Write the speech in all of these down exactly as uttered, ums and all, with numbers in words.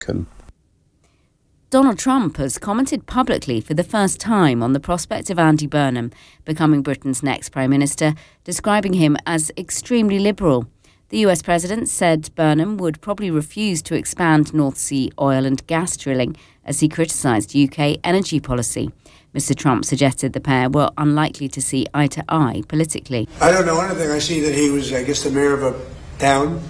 Donald Trump has commented publicly for the first time on the prospect of Andy Burnham becoming Britain's next Prime Minister, describing him as extremely liberal. The U S president said Burnham would probably refuse to expand North Sea oil and gas drilling as he criticised U K energy policy. Mister Trump suggested the pair were unlikely to see eye to eye politically. I don't know anything. I see that he was, I guess, the mayor of a town.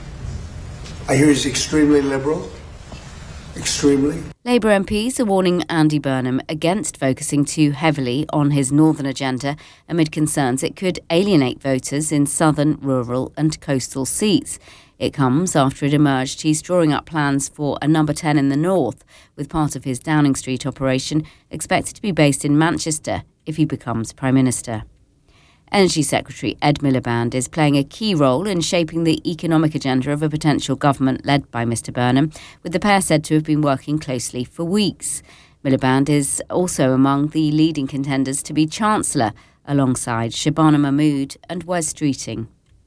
I hear he's extremely liberal. Extremely. Labour M Ps are warning Andy Burnham against focusing too heavily on his northern agenda amid concerns it could alienate voters in southern, rural and coastal seats. It comes after it emerged he's drawing up plans for a number ten in the north, with part of his Downing Street operation expected to be based in Manchester if he becomes Prime Minister. Energy Secretary Ed Miliband is playing a key role in shaping the economic agenda of a potential government led by Mister Burnham, with the pair said to have been working closely for weeks. Miliband is also among the leading contenders to be Chancellor, alongside Shabana Mahmood and Wes Streeting.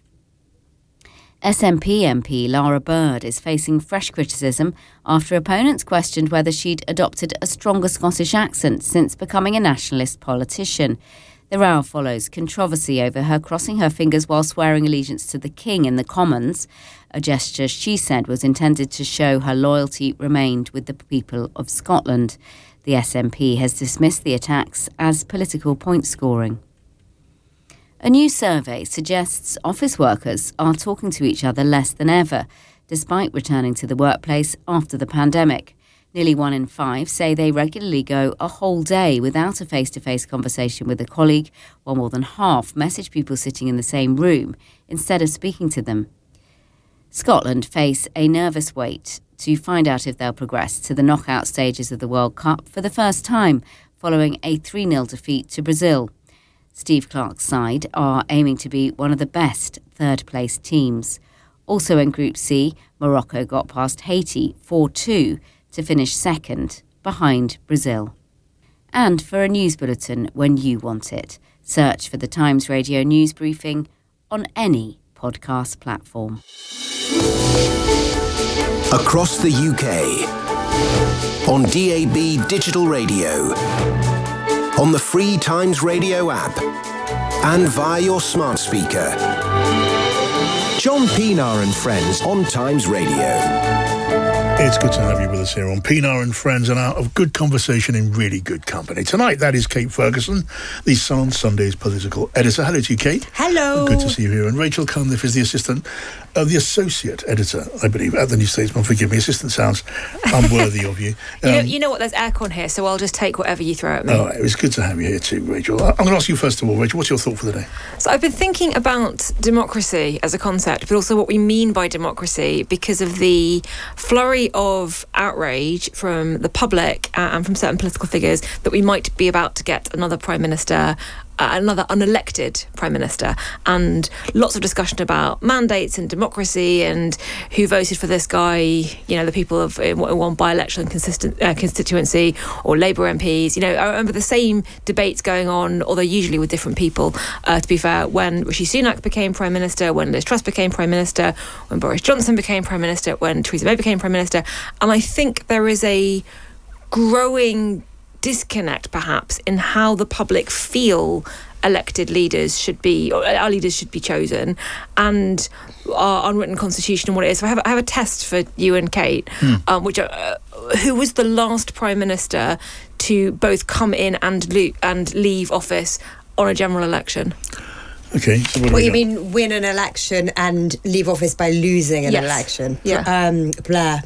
S N P M P Lara Bird is facing fresh criticism after opponents questioned whether she'd adopted a stronger Scottish accent since becoming a nationalist politician. The row follows controversy over her crossing her fingers while swearing allegiance to the King in the Commons, a gesture she said was intended to show her loyalty remained with the people of Scotland. The S N P has dismissed the attacks as political point scoring. A new survey suggests office workers are talking to each other less than ever, despite returning to the workplace after the pandemic. Nearly one in five say they regularly go a whole day without a face-to-face conversation with a colleague, while more than half message people sitting in the same room instead of speaking to them. Scotland face a nervous wait to find out if they'll progress to the knockout stages of the World Cup for the first time, following a three nil defeat to Brazil. Steve Clarke's side are aiming to be one of the best third-place teams. Also in Group C, Morocco got past Haiti four two, to finish second, behind Brazil. And for a news bulletin when you want it, search for the Times Radio News Briefing on any podcast platform. Across the U K, on D A B digital radio, on the free Times Radio app, and via your smart speaker. John Pienaar and Friends on Times Radio. It's good to have you with us here on Pienaar and Friends, and out of good conversation in really good company. Tonight, that is Kate Ferguson, the Sun on Sunday's political editor. Hello to you, Kate. Hello. Good to see you here. And Rachel Cunliffe is the assistant, uh, the associate editor, I believe, at the New Statesman. Forgive me, assistant sounds unworthy of you. Um, you, know, you know what, there's aircon here, so I'll just take whatever you throw at me. Oh, it was good to have you here too, Rachel. I'm going to ask you first of all, Rachel, what's your thought for the day? So I've been thinking about democracy as a concept, but also what we mean by democracy because of the flurry of outrage from the public uh, and from certain political figures that we might be about to get another Prime Minister, uh, another unelected Prime Minister, and lots of discussion about mandates and democracy and who voted for this guy, you know, the people of in one by-election consistent, uh, constituency or Labour M Ps. You know, I remember the same debates going on, although usually with different people, uh, to be fair, when Rishi Sunak became Prime Minister, when Liz Truss became Prime Minister, when Boris Johnson became Prime Minister, when Theresa May became Prime Minister. And I think there is a growing disconnect, perhaps, in how the public feel elected leaders should be, or our leaders should be chosen, and our unwritten constitution and what it is. So I have, I have a test for you and Kate, hmm. um, which uh, who was the last Prime Minister to both come in and, lo- and leave office on a general election? Okay. So what do What we you got? mean, win an election and leave office by losing an Yes. election? Yeah. Um, Blair.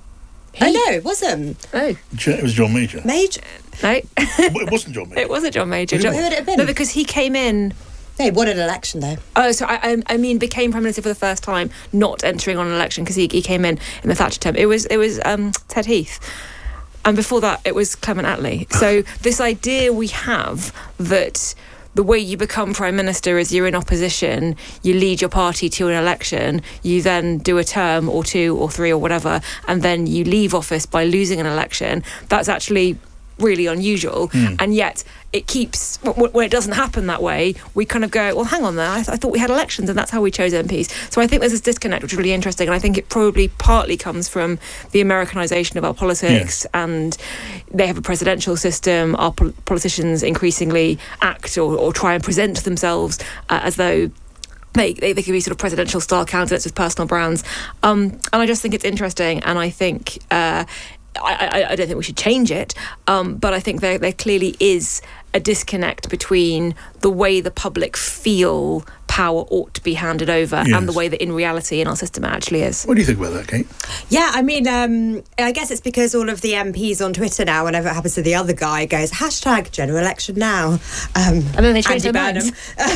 He? Oh no, it wasn't. Oh, It was John Major. Major. no. It wasn't John Major. It wasn't John Major. Who John, Who would it have been? No, because he came in. No, he won an election though. Oh, so I, I, I mean, became Prime Minister for the first time, not entering on an election because he, he came in in the Thatcher term. It was it was um, Ted Heath, and before that it was Clement Attlee. So this idea we have that the way you become Prime Minister is you're in opposition, you lead your party to an election, you then do a term or two or three or whatever, and then you leave office by losing an election. That's actually really unusual. Mm. And yet it keeps, when it doesn't happen that way, we kind of go, well, hang on there, I, th- I thought we had elections and that's how we chose M Ps. So I think there's this disconnect, which is really interesting, and I think it probably partly comes from the Americanization of our politics, yes. and they have a presidential system. Our pol- politicians increasingly act or, or try and present themselves uh, as though They, they, they could be sort of presidential style candidates with personal brands. Um, and I just think it's interesting, and I think uh, I, I, I don't think we should change it, um, but I think there, there clearly is a disconnect between the way the public feel power ought to be handed over yes. and the way that in reality in our system it actually is. What do you think about that, Kate? Yeah, I mean, um, I guess it's because all of the M Ps on Twitter now, whenever it happens to the other guy, goes, hashtag general election now. Um, and then they change Andy their minds.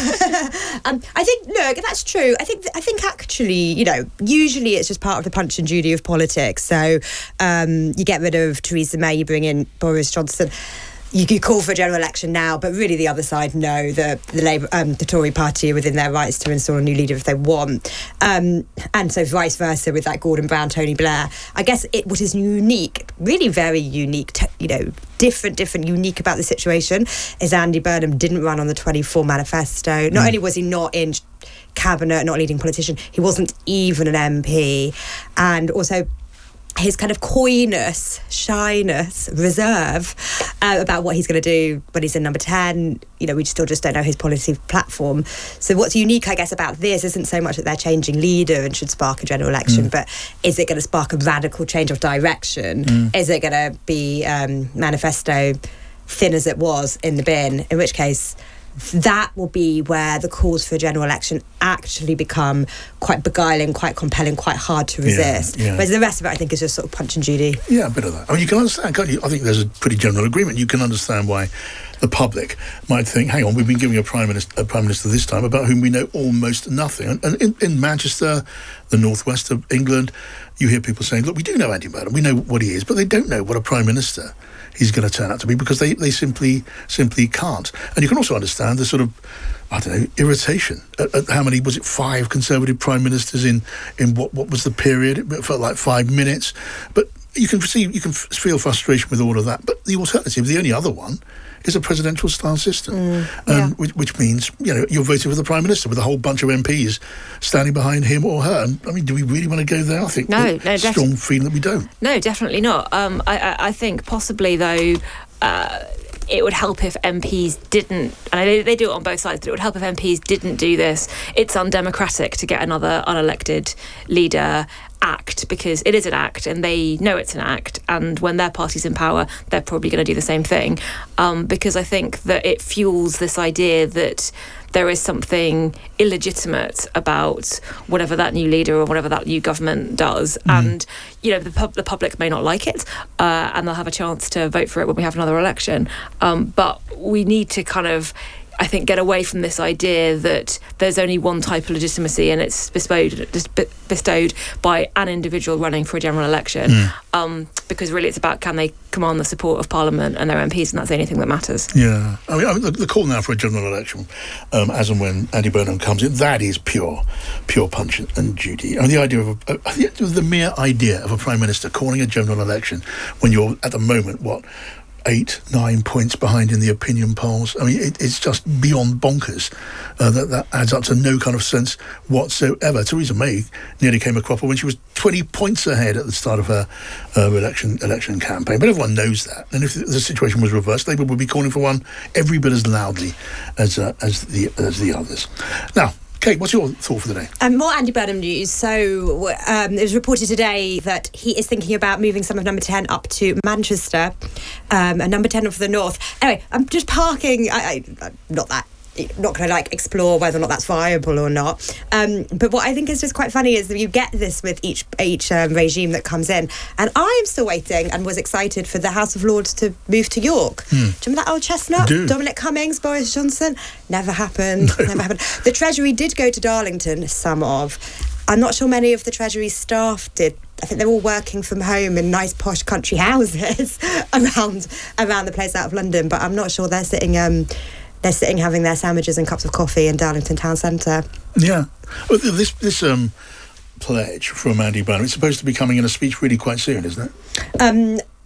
um, I think, no, that's true. I think, I think actually, you know, usually it's just part of the Punch and Judy of politics. So um, you get rid of Theresa May, you bring in Boris Johnson. You could call for a general election now, but really the other side know that the Labour, um, the Tory party are within their rights to install a new leader if they want. Um, and so vice versa with that Gordon Brown, Tony Blair. I guess it what is unique, really very unique, to, you know, different, different, unique about the situation is Andy Burnham didn't run on the twenty-four manifesto. Not mm. only was he not in cabinet, not a leading politician, he wasn't even an M P. And also his kind of coyness, shyness, reserve uh, about what he's going to do when he's in number ten. You know, we still just don't know his policy platform. So what's unique, I guess, about this isn't so much that they're changing leader and should spark a general election, mm. but is it going to spark a radical change of direction? Mm. Is it going to be um, manifesto thin as it was in the bin? In which case, that will be where the calls for a general election actually become quite beguiling, quite compelling, quite hard to resist. Yeah, yeah. Whereas the rest of it, I think, is just sort of Punch and Judy. Yeah, a bit of that. I mean, you can understand, can't you? I think there's a pretty general agreement. You can understand why the public might think, hang on, we've been giving a prime minister, a prime minister this time about whom we know almost nothing. And, and in, in Manchester, the northwest of England, you hear people saying, look, we do know Andy Burnham, we know what he is, but they don't know what a prime minister he's going to turn out to be because they, they simply simply can't. And you can also understand the sort of, I don't know, irritation at, at how many, was it five Conservative prime ministers in, in what, what was the period? It felt like five minutes. But you can see, you can f- feel frustration with all of that. But the alternative, the only other one, is a presidential style system, mm, um, yeah. which, which means, you know, you're voting for the prime minister with a whole bunch of M Ps standing behind him or her. And, I mean, do we really want to go there? I think no, no, strong def- feeling that we don't. No, definitely not. Um, I, I, I think possibly though. Uh, it would help if M Ps didn't, and they, they do it on both sides, but it would help if M Ps didn't do this. It's undemocratic to get another unelected leader act, because it is an act and they know it's an act, and when their party's in power they're probably going to do the same thing, um, because I think that it fuels this idea that there is something illegitimate about whatever that new leader or whatever that new government does. Mm. And, you know, the, pub- the public may not like it uh, and they'll have a chance to vote for it when we have another election. Um, but we need to kind of, I think, get away from this idea that there's only one type of legitimacy and it's bestowed, just bestowed by an individual running for a general election. Mm. Um, because really it's about, can they command the support of Parliament and their M Ps, and that's the only thing that matters. Yeah. I mean, I mean the, the call now for a general election, um, as and when Andy Burnham comes in, that is pure, pure Punch and Judy. I mean, the idea of, a, uh, the, the mere idea of a Prime Minister calling a general election when you're, at the moment, what, eight, nine points behind in the opinion polls. I mean, it, it's just beyond bonkers. Uh, that, that adds up to no kind of sense whatsoever. Theresa May nearly came a cropper when she was twenty points ahead at the start of her uh, election election campaign. But everyone knows that. And if the situation was reversed, Labour would be calling for one every bit as loudly as uh, as the as the others. Now, Kate, what's your thought for the day? Um, more Andy Burnham news. So um, it was reported today that he is thinking about moving some of number ten up to Manchester, um, and number ten for the north. Anyway, I'm just parking. I, I, I'm not that. Not going to like explore whether or not that's viable or not. Um, but what I think is just quite funny is that you get this with each each um, regime that comes in. And I am still waiting and was excited for the House of Lords to move to York. Hmm. Do you remember that old chestnut? Do. Dominic Cummings, Boris Johnson? Never happened. No. Never happened. The Treasury did go to Darlington, some of. I'm not sure many of the Treasury staff did. I think they're all working from home in nice posh country houses around around the place out of London. But I'm not sure they're sitting... Um, They're sitting having their sandwiches and cups of coffee in Darlington Town Centre. Yeah. Well, this this um, pledge from Andy Burnham, it's supposed to be coming in a speech really quite soon, isn't it? Um,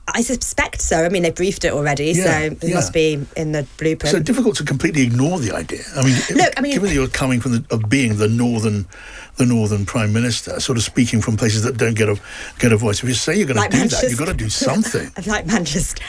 I suspect so. I mean, they briefed it already, Yeah, so it yeah. must be in the blueprint. So difficult to completely ignore the idea. I mean, Look, I mean- given that you're coming from the, of being the northern, the northern prime minister, sort of speaking from places that don't get a get a voice. If you say you're going Like to do Manchester. that, you've got to do something. Like Manchester.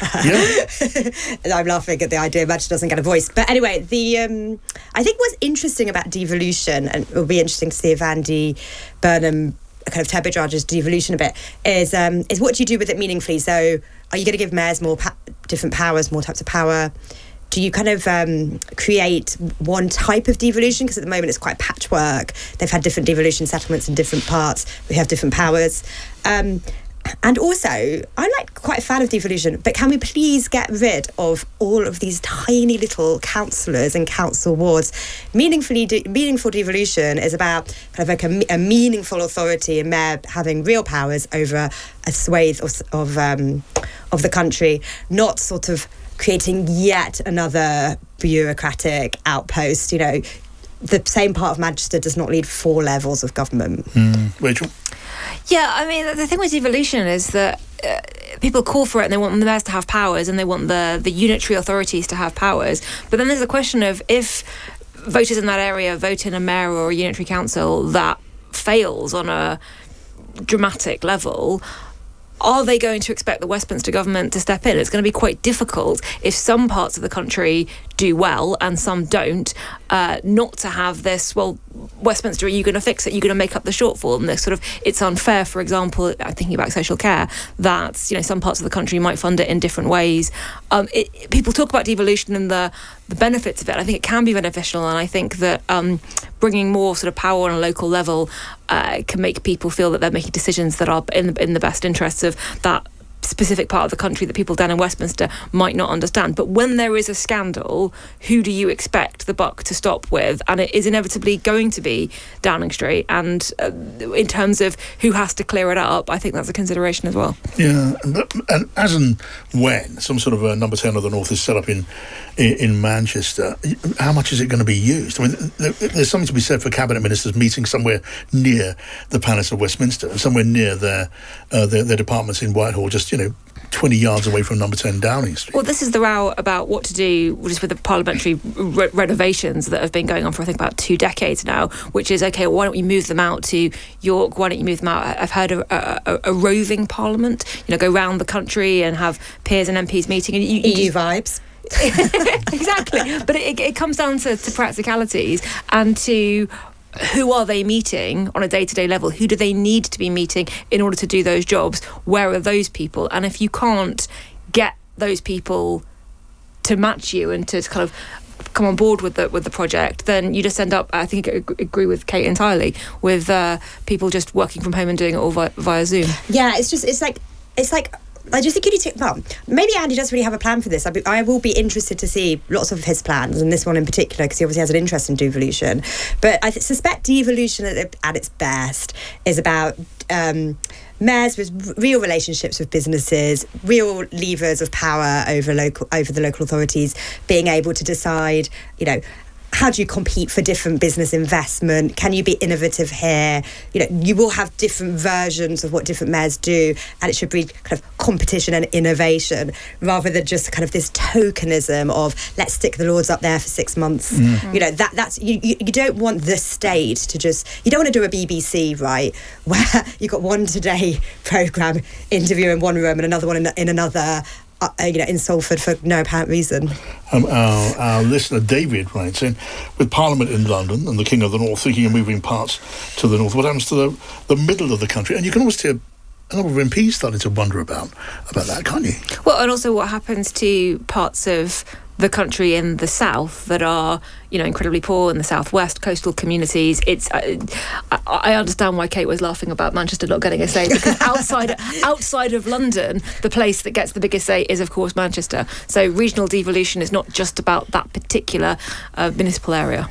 Yeah. I'm laughing at the idea Manchester doesn't get a voice. But anyway, the um, I think what's interesting about devolution, and it will be interesting to see if Andy Burnham kind of turbocharges devolution a bit, is um, is what do you do with it meaningfully? So are you going to give mayors more pa- different powers, more types of power? Do you kind of um, create one type of devolution? Because at the moment it's quite patchwork. They've had different devolution settlements in different parts. We have different powers. Um, and also, I'm like quite a fan of devolution, but can we please get rid of all of these tiny little councillors and council wards? Meaningfully, de- meaningful devolution is about kind of like a, a meaningful authority and mayor having real powers over a swathe of of, um, of the country, not sort of creating yet another bureaucratic outpost. You know, the same part of Manchester does not need four levels of government. Mm. Rachel? Yeah, I mean, the thing with devolution is that uh, people call for it and they want the mayors to have powers and they want the, the unitary authorities to have powers. But then there's the question of if voters in that area vote in a mayor or a unitary council that fails on a dramatic level, are they going to expect the Westminster government to step in? It's going to be quite difficult if some parts of the country do well and some don't, uh, not to have this, well, Westminster, are you going to fix it? Are you going to make up the shortfall? And this sort of, it's unfair, for example, I'm thinking about social care, that, you know, some parts of the country might fund it in different ways. Um, it, people talk about devolution and the, the benefits of it. I think it can be beneficial, and I think that um, bringing more sort of power on a local level uh, can make people feel that they're making decisions that are in the, in the best interests of that specific part of the country that people down in Westminster might not understand. But when there is a scandal, who do you expect the buck to stop with? And it is inevitably going to be Downing Street. And uh, in terms of who has to clear it up, I think that's a consideration as well. Yeah, and, and as and when some sort of a number ten of the North is set up in, in in Manchester, how much is it going to be used? I mean, there, there's something to be said for cabinet ministers meeting somewhere near the Palace of Westminster, somewhere near their uh, their, their departments in Whitehall, just, you know, twenty yards away from number ten Downing Street. Well, this is the row about what to do just with the parliamentary re- renovations that have been going on for, I think, about two decades now, which is, OK, well, why don't you move them out to York? Why don't you move them out? I've heard of a, a, a roving parliament, you know, go round the country and have peers and M Ps meeting. And you, you E U just, vibes. Exactly. But it, it comes down to, to practicalities and to who are they meeting on a day-to-day level? Who do they need to be meeting in order to do those jobs? Where are those people? And if you can't get those people to match you and to kind of come on board with the with the project, then you just end up, I think I agree with Kate entirely, with uh, people just working from home and doing it all via, via Zoom. Yeah, it's just, it's like, it's like, I just think you need to, well, maybe Andy doesn't really have a plan for this. I, be, I will be interested to see lots of his plans, and this one in particular, because he obviously has an interest in devolution. But I th- suspect devolution at, at its best is about um, mayors with real relationships with businesses, real levers of power over local over the local authorities, being able to decide, you know, how do you compete for different business investment? Can you be innovative here? You know, you will have different versions of what different mayors do, and it should be kind of competition and innovation rather than just kind of this tokenism of let's stick the Lords up there for six months. Mm. You know, that that's you, you. You don't want the state to just. You don't want to do a B B C, right, where you've got one Today programme interview in one room and another one in, in another. Uh, you know, in Salford for no apparent reason. Um, our, our listener David writes in, with Parliament in London and the King of the North thinking of moving parts to the north, what happens to the, the middle of the country? And you can almost hear a number of M Ps starting to wonder about about that, can't you? Well, and also what happens to parts of the country in the south that are, you know, incredibly poor, in the southwest, coastal communities. It's uh, I, I understand why Kate was laughing about Manchester not getting a say, because outside outside of London, the place that gets the biggest say is, of course, Manchester. So regional devolution is not just about that particular uh, municipal area.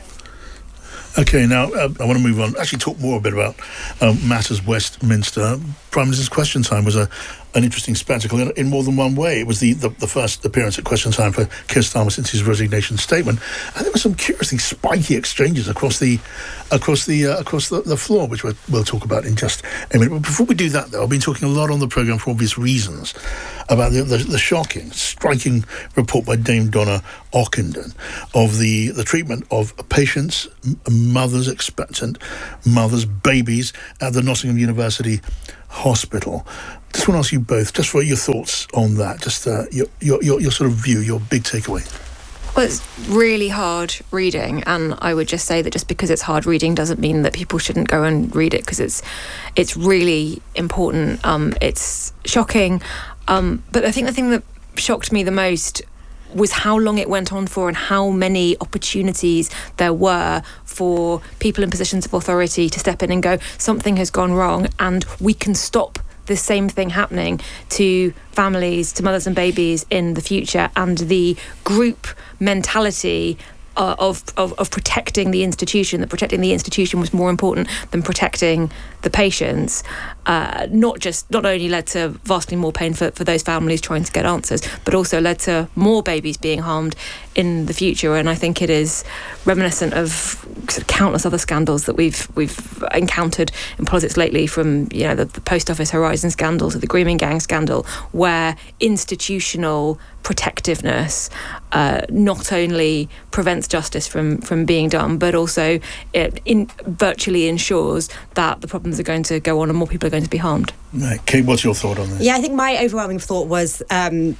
OK, now uh, I want to move on, actually talk more a bit about um, matters Westminster. Prime Minister's Question Time was a, an interesting spectacle in, in more than one way. It was the, the, the first appearance at Question Time for Keir Starmer since his resignation statement, and there were some curiously spiky exchanges across the across the uh, across the, the floor, which we'll, we'll talk about in just a minute. But before we do that, though, I've been talking a lot on the programme for obvious reasons about the, the, the shocking, striking report by Dame Donna Ockenden of the, the treatment of patients, mothers, expectant mothers, babies at the Nottingham University Hospital. Just want to ask you both, just for your thoughts on that, just uh, your, your your your sort of view, your big takeaway. Well, it's really hard reading, and I would just say that just because it's hard reading doesn't mean that people shouldn't go and read it, because it's it's really important. Um, it's shocking, um, but I think the thing that shocked me the most was how long it went on for and how many opportunities there were for people in positions of authority to step in and go, something has gone wrong and we can stop the same thing happening to families, to mothers and babies in the future. And the group mentality uh, of, of of protecting the institution, that protecting the institution was more important than protecting the patients, uh, not just not only led to vastly more pain for, for those families trying to get answers, but also led to more babies being harmed in the future. And I think it is reminiscent of sort of countless other scandals that we've we've encountered in politics lately, from you know the, the Post Office Horizon scandal to the Grooming Gang scandal, where institutional protectiveness uh, not only prevents justice from from being done, but also it in, virtually ensures that the problems are going to go on and more people are going to be harmed. Right. Kate, what's your thought on this? Yeah, I think my overwhelming thought was um,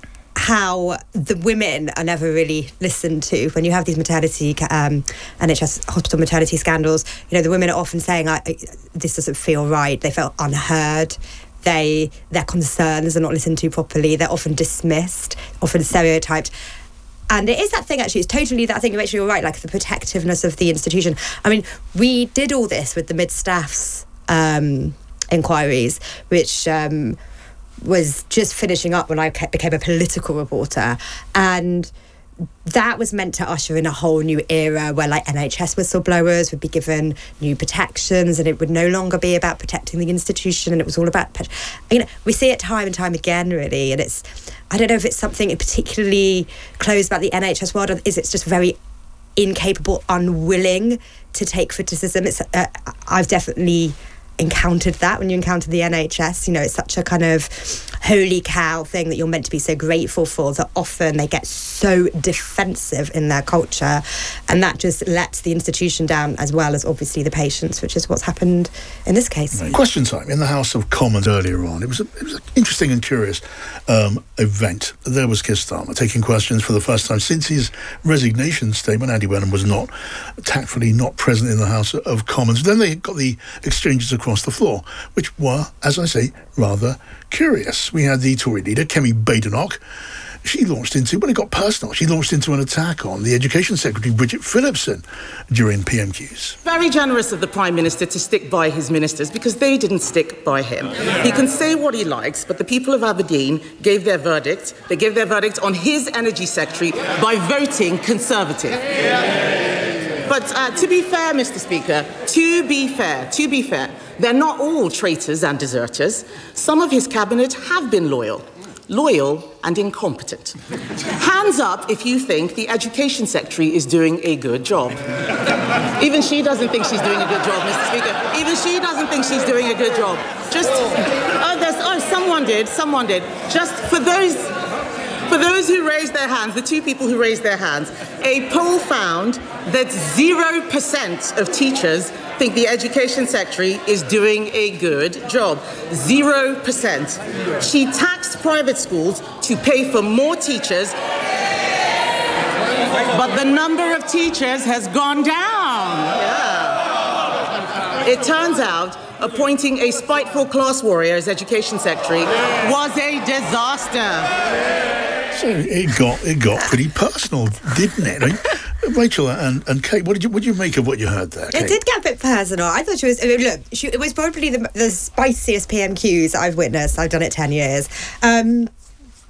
how the women are never really listened to. When you have these maternity, um, N H S hospital maternity scandals, you know, the women are often saying, I, this doesn't feel right. They felt unheard. They, their concerns are not listened to properly. They're often dismissed, often stereotyped. And it is that thing, actually, it's totally that thing, actually, you're right, like the protectiveness of the institution. I mean, we did all this with the mid-staffs um, inquiries, which um, was just finishing up when I became a political reporter. And that was meant to usher in a whole new era where, like, N H S whistleblowers would be given new protections, and it would no longer be about protecting the institution, and it was all about, you know, we see it time and time again, really. And it's, I don't know if it's something particularly closed about the N H S world, or is it just very incapable, unwilling to take criticism. It's uh, I've definitely encountered that when you encounter the N H S. You know, it's such a kind of holy cow thing that you're meant to be so grateful for, that often they get so defensive in their culture, and that just lets the institution down, as well as obviously the patients, which is what's happened in this case. Right. Question time in the House of Commons earlier on. It was, a, it was an interesting and curious um, event. There was Keir Starmer taking questions for the first time since his resignation statement. Andy Burnham was not, tactfully not present in the House of Commons. Then they got the exchanges across the floor, which were, as I say, rather curious. We had the Tory leader, Kemi Badenoch. She launched into, when it got personal, she launched into an attack on the Education Secretary, Bridget Phillipson, during P M Qs. Very generous of the Prime Minister to stick by his ministers, because they didn't stick by him. He can say what he likes, but the people of Aberdeen gave their verdict. They gave their verdict on his Energy Secretary by voting Conservative. But uh, to be fair, Mister Speaker, to be fair, to be fair, they're not all traitors and deserters. Some of his cabinet have been loyal. Loyal and incompetent. Hands up if you think the Education Secretary is doing a good job. Even she doesn't think she's doing a good job, Mister Speaker. Even she doesn't think she's doing a good job. Just, oh, there's, oh, someone did, someone did. Just for those, for those who raised their hands, the two people who raised their hands, a poll found that zero percent of teachers think the Education Secretary is doing a good job. Zero percent. She taxed private schools to pay for more teachers, but the number of teachers has gone down. Yeah. It turns out appointing a spiteful class warrior as Education Secretary was a disaster. So it got it got pretty personal, didn't it? I mean, Rachel and, and Kate, what did you what did you make of what you heard there, Kate? It did get a bit personal. I thought she was. I mean, look, she, it was probably the, the spiciest P M Qs I've witnessed. I've done it ten years. Um,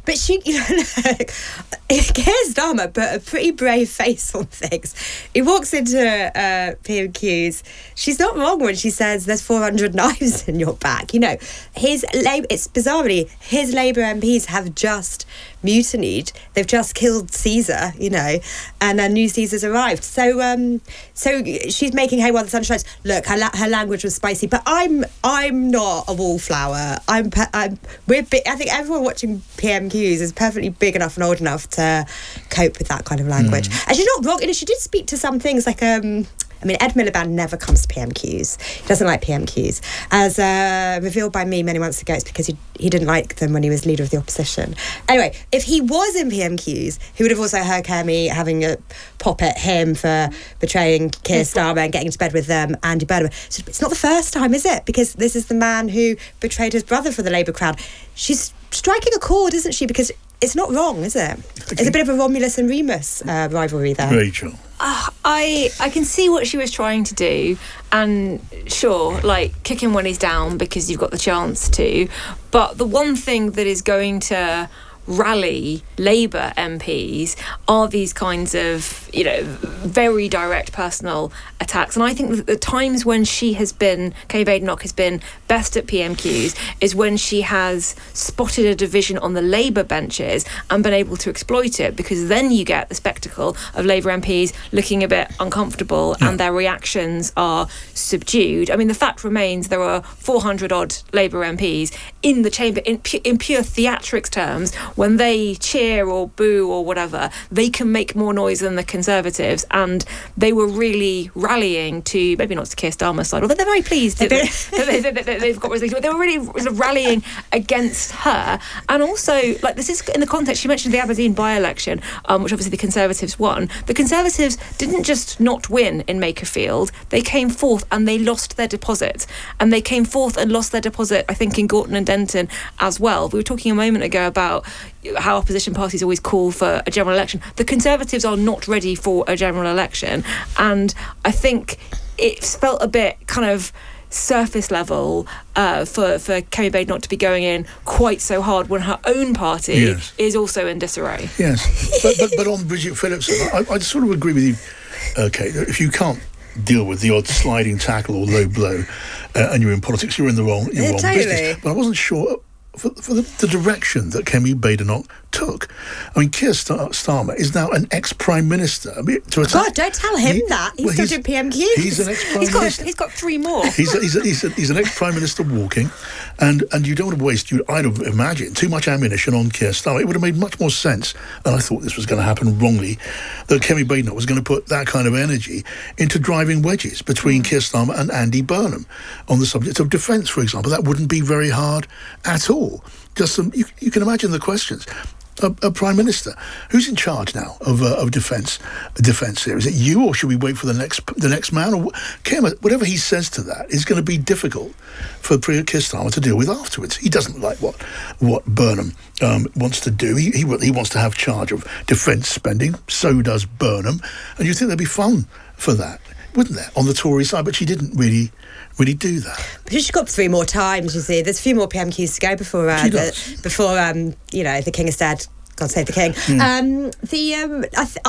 But she, you know, look, Keir Starmer put a pretty brave face on things. He walks into uh, P M Qs. She's not wrong when she says there's four hundred knives in your back. You know, his Labour, it's bizarrely, his Labour M Ps have just mutinied. They've just killed Caesar, you know, and a new Caesar's arrived. So, um, so she's making hay while the sun shines. Look, her, la- her language was spicy, but I'm I'm not a wallflower. I'm, pe- I'm we're bi- I think everyone watching P M Qs is perfectly big enough and old enough to cope with that kind of language. Mm. And she's not wrong. You know, she did speak to some things like um. I mean, Ed Miliband never comes to P M Qs. He doesn't like P M Qs. As uh, revealed by me many months ago, it's because he, he didn't like them when he was leader of the opposition. Anyway, if he was in P M Qs, he would have also heard Kemi having a pop at him for betraying Keir Starmer and getting into bed with um, Andy Burnham. So it's not the first time, is it? Because this is the man who betrayed his brother for the Labour crowd. She's striking a chord, isn't she? Because it's not wrong, is it? It's a bit of a Romulus and Remus uh, rivalry there. Rachel. Uh, I I can see what she was trying to do, and sure, like, kick him when he's down because you've got the chance to, but the one thing that is going to rally Labour M Ps are these kinds of, you know, very direct personal attacks. And I think that the times when she has been, Kemi Badenoch has been best at P M Qs is when she has spotted a division on the Labour benches and been able to exploit it, because then you get the spectacle of Labour M Ps looking a bit uncomfortable yeah. and their reactions are subdued. I mean, the fact remains there are four hundred odd Labour M Ps in the chamber, in, pu- in pure theatrics terms. When they cheer or boo or whatever, they can make more noise than the Conservatives, and they were really rallying to, maybe not to Keir Starmer's side, although they're very pleased that they, they, they, they, they've got resolution, but they were really sort of rallying against her. And also, like, this is in the context, she mentioned the Aberdeen by-election, um, which obviously the Conservatives won. The Conservatives didn't just not win in Makerfield, they came fourth and they lost their deposit. And they came fourth and lost their deposit, I think, in Gorton and Denton as well. We were talking a moment ago about how opposition parties always call for a general election. The Conservatives are not ready for a general election, and I think it felt a bit kind of surface level uh, for, for Kemi Badenoch to be going in quite so hard when her own party yes. is also in disarray. Yes, but, but, but on Bridget Phillips, I, I sort of agree with you, okay, if you can't deal with the odd sliding tackle or low blow uh, and you're in politics, you're in the wrong, you're yeah, wrong totally. business. But I wasn't sure for, for the, the direction that Kemi Badenoch took. I mean, Keir Star- Starmer is now an ex-Prime Minister. I mean, to attack, God, don't tell him he, that. He's well, still he's, doing P M Qs. He's an ex-Prime he's got, Minister. He's got three more. he's, a, he's, a, he's, a, he's an ex-Prime Minister walking, and, and you don't want to waste, you, I'd have imagined, too much ammunition on Keir Starmer. It would have made much more sense, and I thought this was going to happen wrongly, that Kemi Badenoch was going to put that kind of energy into driving wedges between mm. Keir Starmer and Andy Burnham on the subject of defence, for example. That wouldn't be very hard at all. Just some, you, you can imagine the questions. A, a Prime Minister, who's in charge now of uh, of defence defence here? Is it you, or should we wait for the next the next man? Or whatever he says to that is going to be difficult for Keir Starmer to deal with afterwards. He doesn't like what what Burnham um, wants to do. He, he he wants to have charge of defence spending. So does Burnham, and you think there'd be fun for that, wouldn't there, on the Tory side? But she didn't really. Really do that. But she's got three more times, you see. There's a few more P M Qs to go before uh, the, before um, you know, the King is dead. God save the King. Yeah. Um, the um, I, th-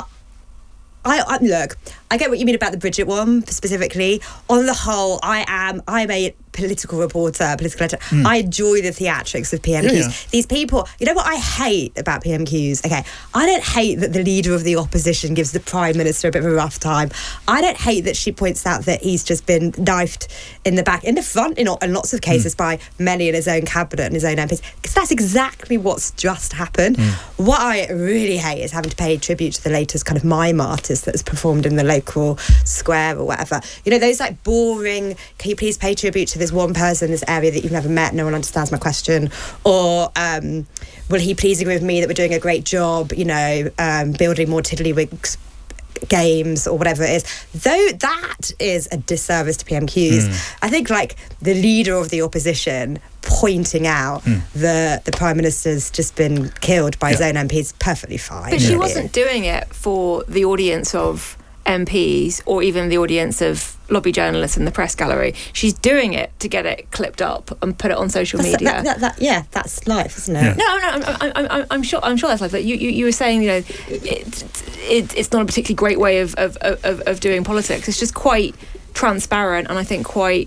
I, I look. I get what you mean about the Bridget one specifically. On the whole, I am I'm a political reporter, political editor. Mm. I enjoy the theatrics of P M Qs. Yeah, yeah. These people, you know what I hate about P M Qs? Okay, I don't hate that the leader of the opposition gives the Prime Minister a bit of a rough time. I don't hate that she points out that he's just been knifed in the back, in the front, in, in lots of cases, mm. by many in his own cabinet and his own M Ps. Because that's exactly what's just happened. Mm. What I really hate is having to pay tribute to the latest kind of mime artist that's performed in the local square or whatever. You know, those like boring, can you please pay tribute to this one person in this area that you've never met, no one understands my question, or um, will he please agree with me that we're doing a great job, you know, um, building more tiddlywinks games or whatever it is. Though that is a disservice to P M Qs. Mm. I think like the leader of the opposition pointing out mm. that the Prime Minister's just been killed by yeah. his own M P is perfectly fine. But she yeah. wasn't doing it for the audience of M Ps or even the audience of lobby journalists in the press gallery. She's doing it to get it clipped up and put it on social That's, media. That, that, that, yeah, that's life, isn't it? Yeah. No, no, I'm, I'm, I'm, I'm sure. I'm sure that's like that. You, you, you were saying, you know, it, it, it's not a particularly great way of, of, of, of doing politics. It's just quite transparent, and I think quite.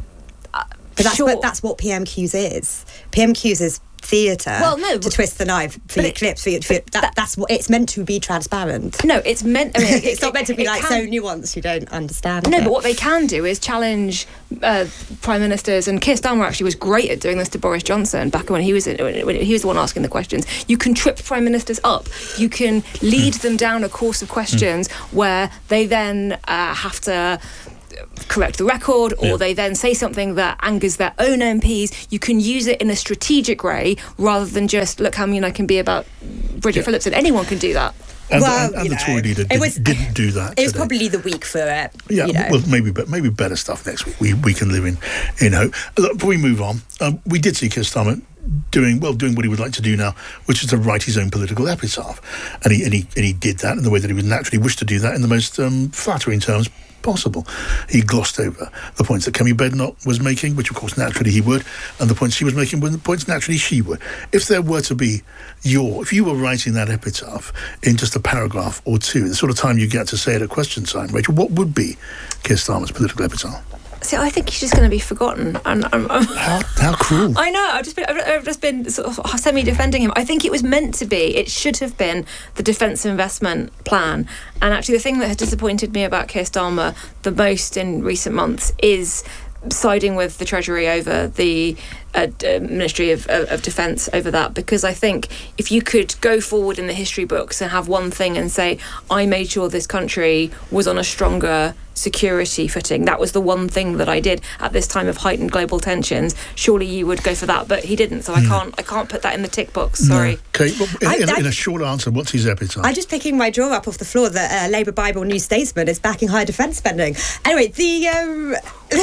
Uh, but that's sure. what that's what P M Qs is. P M Qs is theatre. Well, no, to twist the knife for your it, clips. For your, for your, that, that, that's what it's meant to be. Transparent. No, it's meant. I mean, it, it's not it, meant to be it like can, so nuanced you don't understand. No, it. but what they can do is challenge uh, prime ministers, and Keir Starmer actually was great at doing this to Boris Johnson back when he was in, when he was the one asking the questions. You can trip prime ministers up. You can lead them down a course of questions mm. where they then uh, have to correct the record, or yeah. they then say something that angers their own M Ps. You can use it in a strategic way rather than just, look how mean I can be about Bridget yeah. Phillipson. Anyone can do that. And, well, and, and the know, Tory leader didn't, was, didn't do that. It was today. probably the week for it. Yeah, you know. well, maybe, but maybe better stuff next week. We we can live in in hope. Look, before we move on, um, we did see Keir Starmer doing well, doing what he would like to do now, which is to write his own political epitaph, and he and he and he did that in the way that he would naturally wish to do that, in the most um, flattering terms possible. He glossed over the points that Kemi Badenoch was making, which of course naturally he would, and the points she was making were the points naturally she would. If there were to be your, if you were writing that epitaph in just a paragraph or two, the sort of time you get to say it at question time, Rachel, what would be Keir Starmer's political epitaph? See, I think he's just going to be forgotten. And I'm, I'm, how, how cruel! I know. I've just been, I've, I've just been sort of semi-defending him. I think it was meant to be. It should have been the defence investment plan. And actually, the thing that has disappointed me about Keir Starmer the most in recent months is siding with the Treasury over the uh, Ministry of, of, of Defence over that, because I think if you could go forward in the history books and have one thing and say, I made sure this country was on a stronger security footing, that was the one thing that I did at this time of heightened global tensions, surely you would go for that, but he didn't, so mm. I can't I can't put that in the tick box, sorry. No. Okay, well, in, I, in, I, in a short answer, what's his epitaph? I'm just picking my drawer up off the floor that uh, Labour Bible New Statesman is backing higher defence spending. Anyway, the... Um,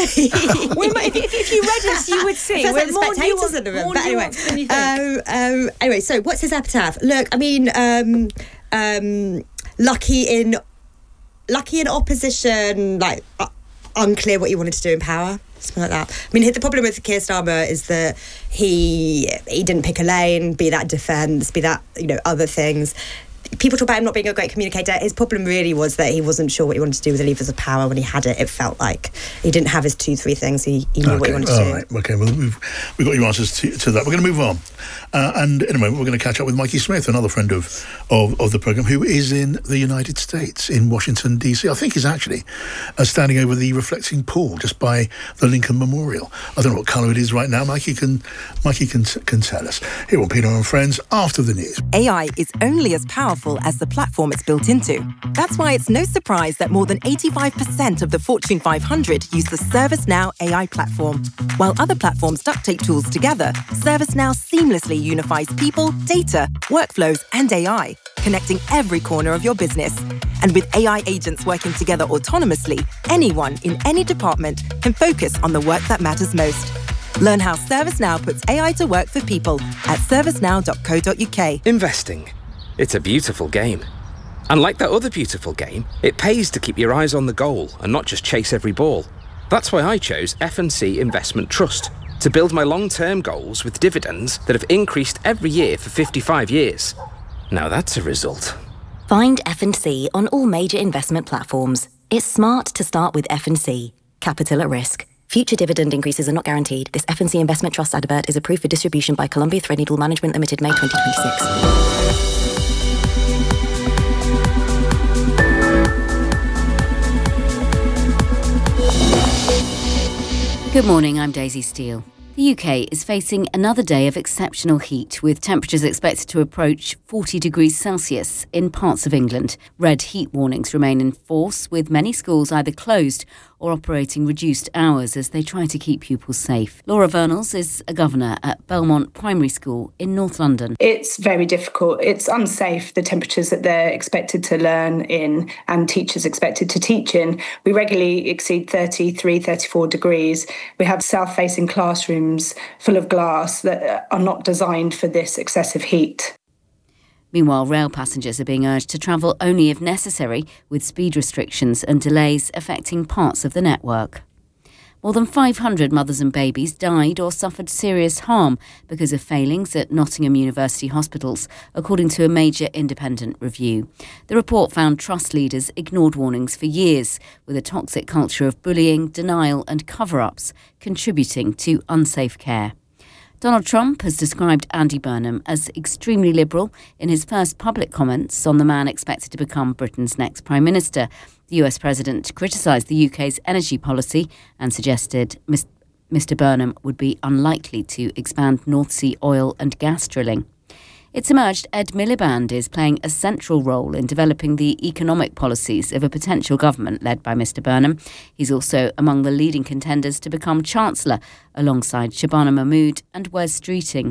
we might, if, if you read us, you would see. We're like more nuanced in the room. But anyway, than you think. Um, um, anyway, so what's his epitaph? Look, I mean, um, um, lucky in lucky in opposition, like uh, unclear what he wanted to do in power. Something like that. I mean, the problem with Keir Starmer is that he he didn't pick a lane, be that defence, be that, you know, other things. People talk about him not being a great communicator. His problem really was that he wasn't sure what he wanted to do with the levers of power. When he had it, it felt like he didn't have his two, three things. He, he knew okay. what he wanted All to do. Right. Okay, well, we've, we've got your answers to, to that. We're going to move on. Uh, and in a moment, we're going to catch up with Mikey Smith, another friend of, of, of the programme, who is in the United States, in Washington, D C. I think he's actually uh, standing over the reflecting pool just by the Lincoln Memorial. I don't know what colour it is right now. Mikey can Mikey can, can tell us. Here on Peter and Friends, after the news. A I is only as powerful as the platform it's built into. That's why it's no surprise that more than eighty-five percent of the Fortune five hundred use the ServiceNow A I platform. While other platforms duct tape tools together, ServiceNow seamlessly unifies people, data, workflows, and A I, connecting every corner of your business. And with A I agents working together autonomously, anyone in any department can focus on the work that matters most. Learn how ServiceNow puts A I to work for people at servicenow dot co dot uk. Investing. It's a beautiful game. And like that other beautiful game, it pays to keep your eyes on the goal and not just chase every ball. That's why I chose F and C Investment Trust, to build my long-term goals with dividends that have increased every year for fifty-five years. Now that's a result. Find F and C on all major investment platforms. It's smart to start with F and C. Capital at risk. Future dividend increases are not guaranteed. This F and C Investment Trust advert is approved for distribution by Columbia Threadneedle Management Limited, May twenty twenty-six. Good morning, I'm Daisy Steele. The U K is facing another day of exceptional heat, with temperatures expected to approach forty degrees Celsius in parts of England. Red heat warnings remain in force, with many schools either closed or operating reduced hours as they try to keep pupils safe. Laura Vernals is a governor at Belmont Primary School in North London. It's very difficult. It's unsafe, the temperatures that they're expected to learn in and teachers expected to teach in. We regularly exceed thirty-three, thirty-four degrees. We have south-facing classrooms full of glass that are not designed for this excessive heat. Meanwhile, rail passengers are being urged to travel only if necessary, with speed restrictions and delays affecting parts of the network. More than five hundred mothers and babies died or suffered serious harm because of failings at Nottingham University hospitals, according to a major independent review. The report found trust leaders ignored warnings for years, with a toxic culture of bullying, denial and cover-ups contributing to unsafe care. Donald Trump has described Andy Burnham as extremely liberal in his first public comments on the man expected to become Britain's next Prime Minister. The U S President criticised the U K's energy policy and suggested Mister Burnham would be unlikely to expand North Sea oil and gas drilling. It's emerged Ed Miliband is playing a central role in developing the economic policies of a potential government led by Mister Burnham. He's also among the leading contenders to become Chancellor, alongside Shabana Mahmood and Wes Streeting.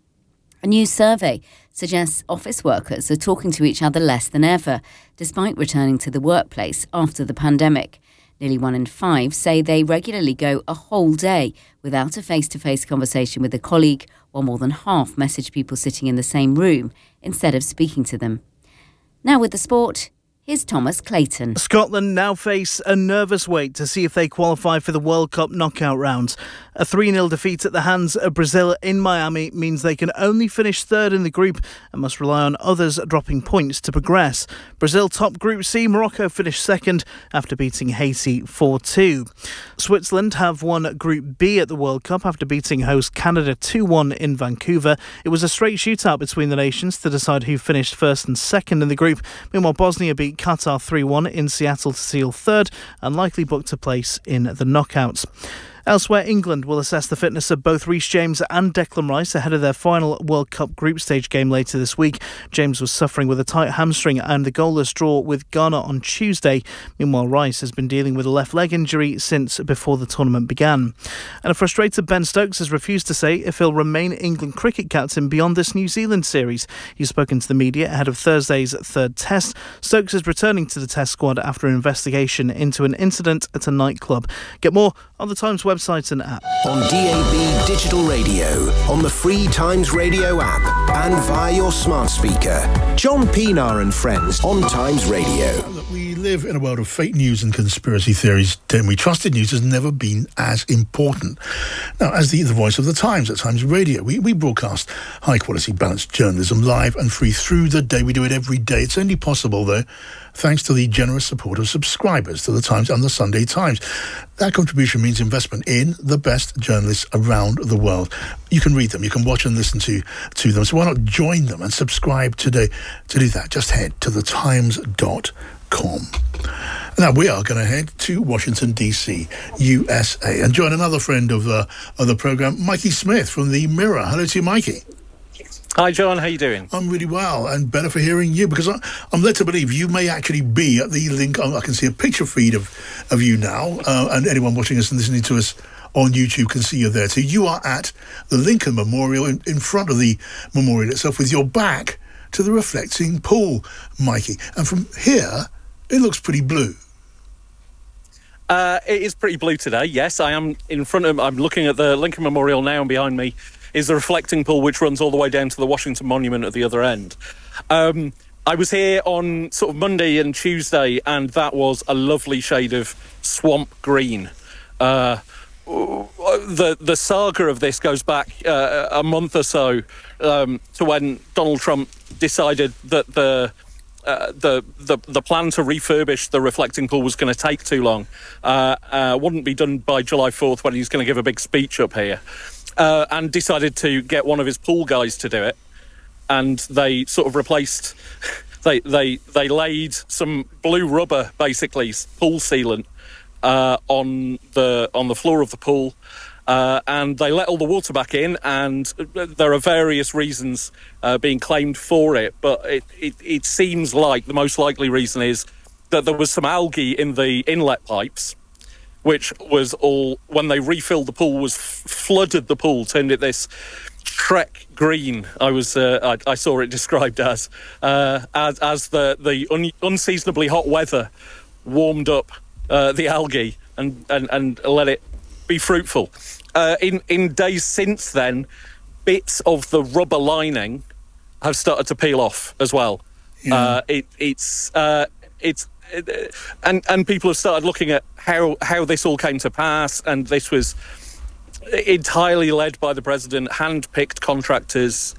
A new survey suggests office workers are talking to each other less than ever, despite returning to the workplace after the pandemic. Nearly one in five say they regularly go a whole day without a face-to-face conversation with a colleague, while more than half message people sitting in the same room instead of speaking to them. Now with the sport, here's Thomas Clayton. Scotland now face a nervous wait to see if they qualify for the World Cup knockout round. A three nil defeat at the hands of Brazil in Miami means they can only finish third in the group and must rely on others dropping points to progress. Brazil top Group C, Morocco finished second after beating Haiti four two. Switzerland have won Group B at the World Cup after beating host Canada two one in Vancouver. It was a straight shootout between the nations to decide who finished first and second in the group. Meanwhile, Bosnia beat Qatar three one in Seattle to seal third and likely booked a place in the knockouts. Elsewhere, England will assess the fitness of both Reece James and Declan Rice ahead of their final World Cup group stage game later this week. James was suffering with a tight hamstring and the goalless draw with Ghana on Tuesday. Meanwhile, Rice has been dealing with a left leg injury since before the tournament began. And a frustrated Ben Stokes has refused to say if he'll remain England cricket captain beyond this New Zealand series. He's spoken to the media ahead of Thursday's third test. Stokes is returning to the test squad after an investigation into an incident at a nightclub. Get more on the Times website and app. On D A B Digital Radio, on the free Times Radio app, and via your smart speaker. John Pienaar and friends on Times Radio. We live in a world of fake news and conspiracy theories, don't we? Trusted news has never been as important. Now, as the, the voice of the Times at Times Radio, we, we broadcast high-quality, balanced journalism live and free through the day. We do it every day. It's only possible, though, thanks to the generous support of subscribers to the Times and the Sunday Times. That contribution means investment in the best journalists around the world. You can read them, you can watch and listen to, to them. So why not join them and subscribe today? To do that, just head to the times dot com. Now, we are going to head to Washington, D C, U S A, and join another friend of, uh, of the programme, Mikey Smith from The Mirror. Hello to you, Mikey. Hi, John. How you doing? I'm really well, and better for hearing you, because I, I'm led to believe you may actually be at the link. I can see a picture feed of, of you now, uh, and anyone watching us and listening to us on YouTube can see you there. So you are at the Lincoln Memorial, in, in front of the memorial itself, with your back to the reflecting pool, Mikey. And from here, it looks pretty blue. Uh, it is pretty blue today, yes. I am in front of, I'm looking at the Lincoln Memorial now, and behind me is the reflecting pool, which runs all the way down to the Washington Monument at the other end. Um, I was here on sort of Monday and Tuesday, and that was a lovely shade of swamp green. Uh, the the saga of this goes back uh, a month or so um, to when Donald Trump decided that the Uh, the, the the plan to refurbish the reflecting pool was going to take too long. Uh, uh, wouldn't be done by July fourth when he's going to give a big speech up here. Uh, and decided to get one of his pool guys to do it. And they sort of replaced... They they, they laid some blue rubber, basically, pool sealant, uh, on the on the floor of the pool. Uh, and they let all the water back in, and there are various reasons uh, being claimed for it, but it, it, it seems like the most likely reason is that there was some algae in the inlet pipes, which was all, when they refilled the pool, was f- flooded the pool, turned it this Trek green, I was uh, I, I saw it described as, uh, as, as the, the un- unseasonably hot weather warmed up uh, the algae and, and, and let it be fruitful. Uh, in, in days since then, bits of the rubber lining have started to peel off as well. Yeah. Uh, it, it's uh, it's it, and and people have started looking at how how this all came to pass, and this was entirely led by the president, hand-picked contractors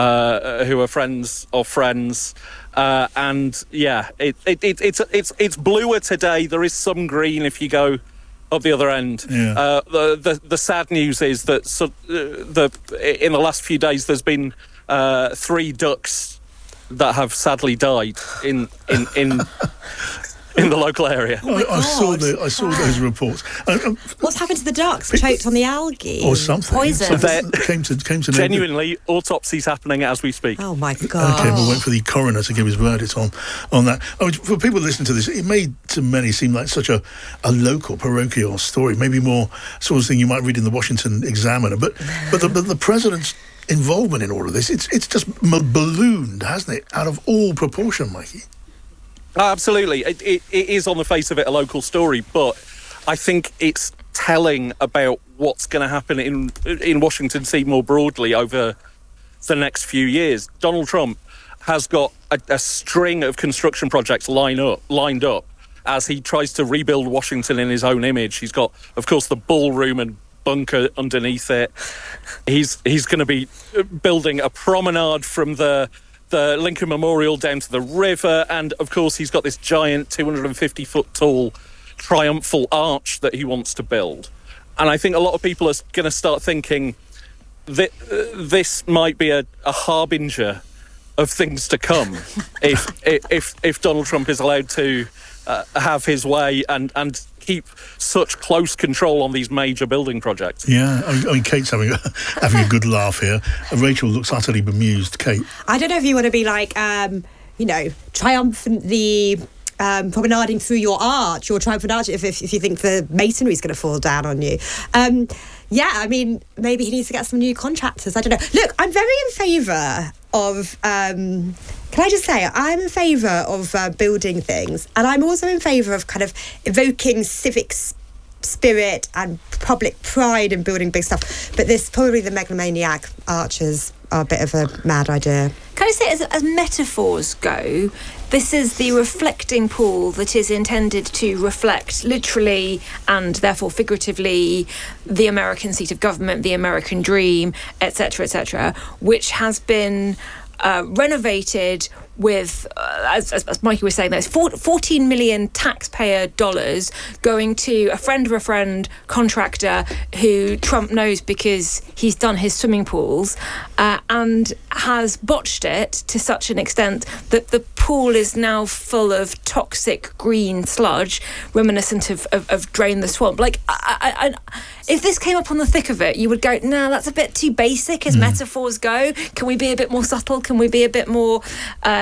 uh, who are friends of friends. Uh, and yeah, it, it, it, it's it's it's bluer today. There is some green if you go up the other end. Yeah. Uh, the, the the sad news is that so, uh, the in the last few days there's been uh, three ducks that have sadly died in in in. in the local area. Oh my I, I saw God. the I saw those reports. Uh, um, What's happened to the ducks? Choked on the algae? or something. Poison? Something came to came to Genuinely, autopsies happening as we speak. Oh my God. Okay, we'll wait for the coroner to give his verdict on, on that. I mean, for people listening to this, it may to many seem like such a, a local, parochial story, maybe more sort of thing you might read in the Washington Examiner. But but the, but the president's involvement in all of this, it's it's just m- ballooned, hasn't it, out of all proportion, Mikey? Absolutely. It, it, it is on the face of it a local story, but I think it's telling about what's going to happen in in Washington, D C more broadly over the next few years. Donald Trump has got a, a string of construction projects line up, lined up as he tries to rebuild Washington in his own image. He's got, of course, the ballroom and bunker underneath it. He's he's going to be building a promenade from the the Lincoln Memorial down to the river, and of course he's got this giant two hundred fifty foot tall triumphal arch that he wants to build. And I think a lot of people are going to start thinking that uh, this might be a, a harbinger of things to come if, if if Donald Trump is allowed to uh, have his way and and keep such close control on these major building projects. Yeah, I mean, I mean Kate's having a, having a good laugh here. Rachel looks utterly bemused. Kate? I don't know if you want to be like, um, you know, triumphantly um, promenading through your arch or triumphant arch if, if, if you think the masonry's going to fall down on you. Um, yeah, I mean, maybe he needs to get some new contractors. I don't know. Look, I'm very in favour of... Um, can I just say, I'm in favour of uh, building things, and I'm also in favour of kind of evoking civic s- spirit and public pride in building big stuff. But this, probably the megalomaniac archers are a bit of a mad idea. Can I say, as, as metaphors go, this is the reflecting pool that is intended to reflect literally and therefore figuratively the American seat of government, the American dream, et cetera, et cetera, which has been uh, renovated with, uh, as, as, as Mikey was saying, there's fourteen million taxpayer dollars going to a friend of a friend contractor who Trump knows because he's done his swimming pools uh, and has botched it to such an extent that the pool is now full of toxic green sludge reminiscent of, of, of Drain the Swamp. Like, I, I, I, if this came up on the thick of it, you would go, nah, that's a bit too basic as mm. metaphors go. Can we be a bit more subtle? Can we be a bit more... Uh,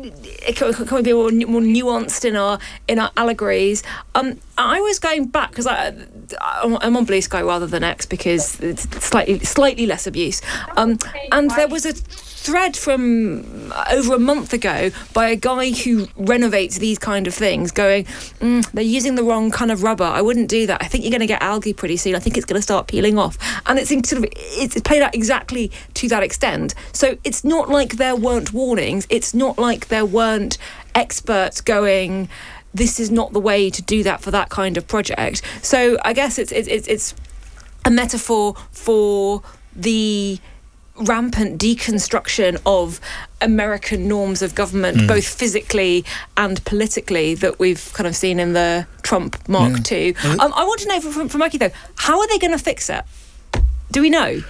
Can, can we be more, more nuanced in our in our allegories? Um, I was going back because I I'm on Blue Sky rather than X because it's slightly slightly less abuse. Um, and there was a thread from over a month ago by a guy who renovates these kind of things going, mm, they're using the wrong kind of rubber. I wouldn't do that. I think you're going to get algae pretty soon. I think it's going to start peeling off. And it's sort of it's played out exactly to that extent. So it's not like there weren't warnings. It's not like there weren't experts going, this is not the way to do that for that kind of project. So I guess it's it's it's a metaphor for the rampant deconstruction of American norms of government, mm. both physically and politically, that we've kind of seen in the Trump Mark yeah. two. Um, I want to know from, from Mikey, though, how are they going to fix it? Do we know?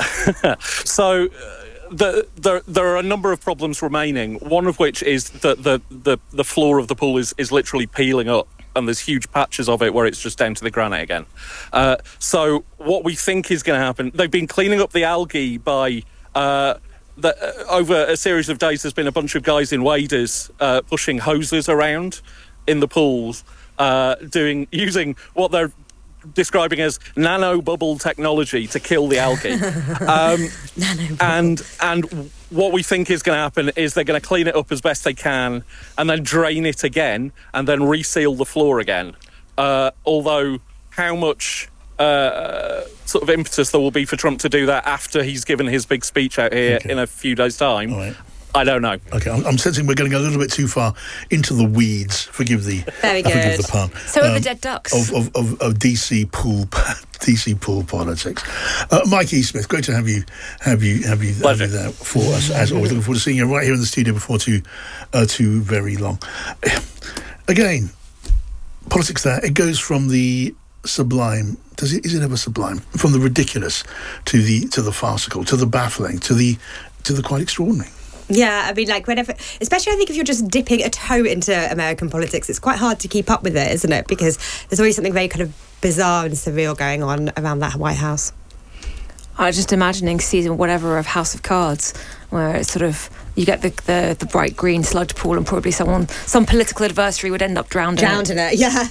so... Uh, The, the, there are a number of problems remaining, one of which is that the, the, the floor of the pool is, is literally peeling up, and there's huge patches of it where it's just down to the granite again. Uh, so what we think is going to happen, they've been cleaning up the algae by... Uh, the, uh, over a series of days, there's been a bunch of guys in waders uh, pushing hoses around in the pools, uh, doing using what they're describing as nano bubble technology to kill the algae. um, and and what we think is going to happen is they're going to clean it up as best they can and then drain it again and then reseal the floor again. Uh, although how much uh, sort of impetus there will be for Trump to do that after he's given his big speech out here okay. in a few days' time, right. I don't know. Okay, I'm, I'm sensing we're getting a little bit too far into the weeds. Forgive the Very good. Forgive the pun. So are the dead ducks of of, of, of D C pool D C pool politics. Uh, Mike E. Smith, great to have you have you have you, have you there for us as always. Looking forward to seeing you right here in the studio before too uh, too very long. Again, politics there. It goes from the sublime. Does it? Is it ever sublime? From the ridiculous to the to the farcical, to the baffling, to the to the quite extraordinary. Yeah, I mean, like, whenever, especially I think if you're just dipping a toe into American politics, it's quite hard to keep up with it, isn't it? Because there's always something very kind of bizarre and surreal going on around that White House. I was just imagining season whatever of House of Cards, where it's sort of, you get the, the, the bright green sludge pool and probably someone, some political adversary would end up drowned in it. Drowned in it, yeah.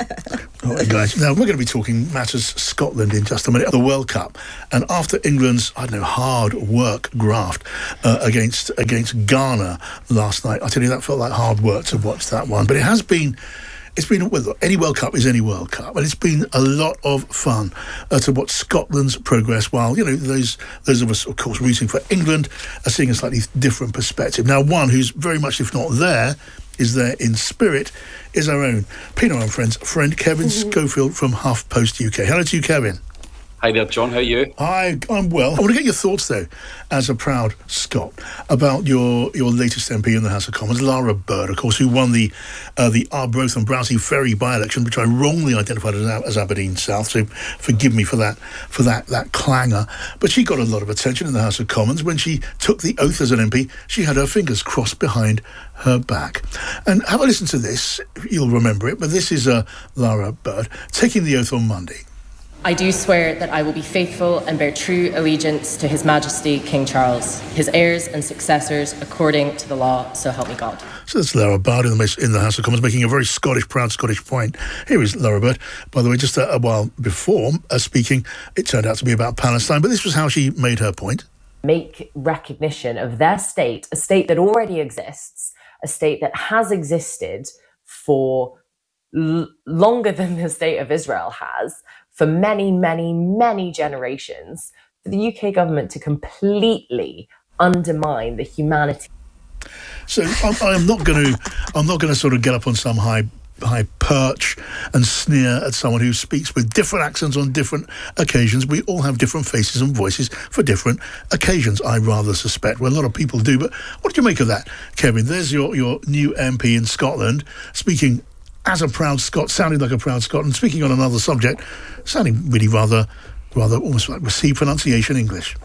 All right, guys. Now, we're going to be talking matters Scotland in just a minute. The World Cup. And after England's, I don't know, hard work graft uh, against against Ghana last night, I tell you, that felt like hard work to watch that one. But it has been... It's been, well, any World Cup is any World Cup, and it's been a lot of fun uh, to watch Scotland's progress while, you know, those those of us, of course, rooting for England are seeing a slightly different perspective. Now, one who's very much, if not there, is there in spirit, is our own Pino and Friends friend, Kevin mm-hmm. Schofield from HuffPost U K. Hello to you, Kevin. Hi there, John. How are you? I, I'm well. I want to get your thoughts, though, as a proud Scot, about your, your latest M P in the House of Commons, Lara Bird, of course, who won the uh, the Arbroath and Browsey Ferry by-election, which I wrongly identified as, as Aberdeen South. So forgive me for that for that that clangor. But she got a lot of attention in the House of Commons when she took the oath as an M P. She had her fingers crossed behind her back. And have a listen to this. You'll remember it. But this is uh, Lara Bird taking the oath on Monday. I do swear that I will be faithful and bear true allegiance to His Majesty King Charles, his heirs and successors, according to the law, so help me God. So that's Lara Bird in the, in the House of Commons, making a very Scottish, proud Scottish point. Here is Lara Bird, by the way, just a, a while before uh, speaking, it turned out to be about Palestine, but this was how she made her point. Make recognition of their state, a state that already exists, a state that has existed for l- longer than the state of Israel has, for many, many, many generations, for the U K government to completely undermine the humanity. So I'm, I'm not going to, I'm not going to sort of get up on some high, high perch and sneer at someone who speaks with different accents on different occasions. We all have different faces and voices for different occasions, I rather suspect. Well, a lot of people do. But what do you make of that, Kevin? There's your, your new M P in Scotland speaking as a proud Scot, sounding like a proud Scot, and speaking on another subject, sounding really rather, rather almost like received pronunciation English.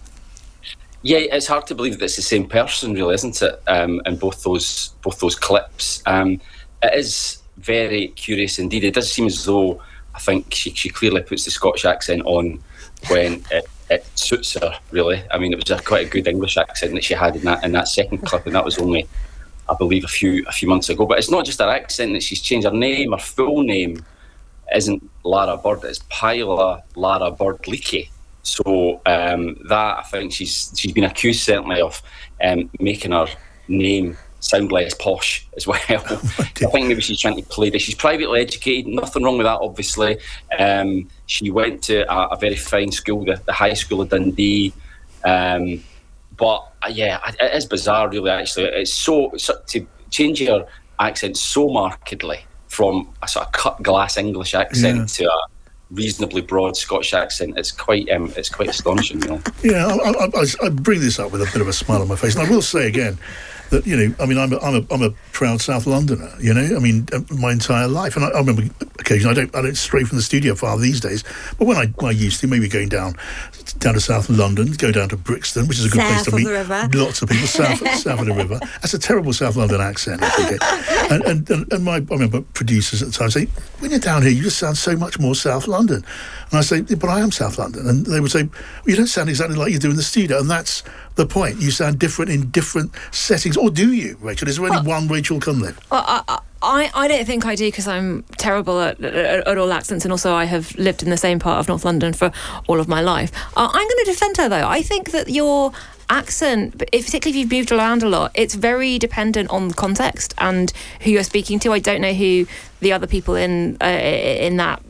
Yeah, it's hard to believe that it's the same person, really, isn't it? Um, in both those both those clips, um, it is very curious indeed. It does seem as though I think she she clearly puts the Scottish accent on when it, it suits her. Really, I mean, it was a, quite a good English accent that she had in that in that second clip, and that was only, I believe, a few a few months ago. But it's not just her accent that she's changed. Her name, her full name, isn't Lara Bird. It's Paila Lara Bird Leakey. So um, that, I think she's she's been accused certainly of um, making her name sound less posh as well. I think maybe she's trying to play this. She's privately educated. Nothing wrong with that, obviously. Um, she went to a, a very fine school, the, the High School of Dundee. Um, but uh, yeah, it is bizarre, really. Actually, it's so, so to change your accent so markedly from a sort of cut glass English accent yeah. to a reasonably broad Scottish accent. It's quite um, it's quite astonishing, you know. Yeah, I, I, I, I bring this up with a bit of a smile on my face, and I will say again that, you know, I mean, I'm a, I'm a, I'm a proud South Londoner, you know, I mean, my entire life, and I, I remember occasionally, I don't I don't stray from the studio far these days, but when I, when I used to, maybe going down down to South London, go down to Brixton, which is a good south place to meet river. lots of people, south, south of the river. That's a terrible South London accent, I think. And, and, and, and my, I remember producers at the time saying, when you're down here, you just sound so much more South London. And I say, but I am South London. And they would say, well, you don't sound exactly like you do in the studio. And that's the point. You sound different in different settings. Or do you, Rachel? Is there only well, one Rachel Cunliffe? Well, I, I, I don't think I do, because I'm terrible at, at, at all accents, and also I have lived in the same part of North London for all of my life. Uh, I'm going to defend her, though. I think that your accent, particularly if you've moved around a lot, it's very dependent on context and who you're speaking to. I don't know who the other people in uh, in that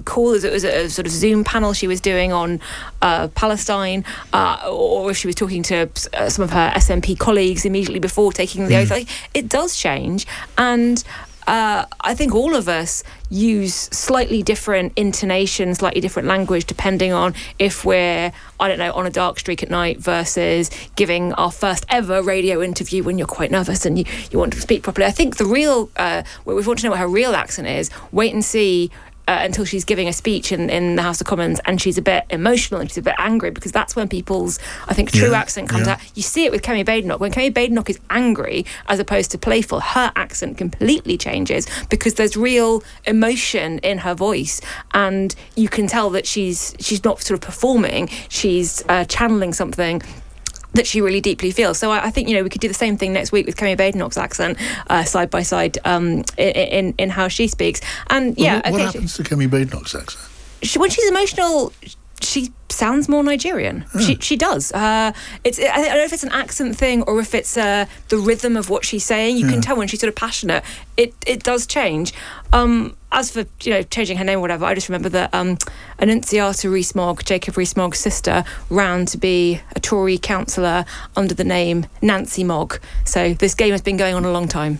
call, as it was a sort of Zoom panel she was doing on uh, Palestine, uh, or if she was talking to uh, some of her S N P colleagues immediately before taking the mm. oath. Like, it does change, and Uh, I think all of us use slightly different intonation, slightly different language, depending on if we're, I don't know, on a dark streak at night versus giving our first ever radio interview when you're quite nervous and you, you want to speak properly. I think the real, uh, we want to know what her real accent is. Wait and see Uh, until she's giving a speech in, in the House of Commons and she's a bit emotional and she's a bit angry, because that's when people's, I think, true yeah, accent comes yeah. out. You see it with Kemi Badenoch. When Kemi Badenoch is angry as opposed to playful, her accent completely changes because there's real emotion in her voice, and you can tell that she's she's not sort of performing, she's uh, channeling something that she really deeply feels. So I, I think, you know, we could do the same thing next week with Kemi Badenoch's accent, uh, side by side, um, in, in in how she speaks. And yeah, well, what, what okay, happens to Kemi Badenoch's accent? She, when she's emotional, she sounds more Nigerian. Oh. She she does. Uh, it's I don't know if it's an accent thing or if it's uh, the rhythm of what she's saying. You yeah. can tell when she's sort of passionate. It it does change. Um, as for, you know, changing her name or whatever, I just remember that um, Annunziata Rees-Mogg, Jacob Rees-Mogg's sister, ran to be a Tory councillor under the name Nancy Mogg. So this game has been going on a long time.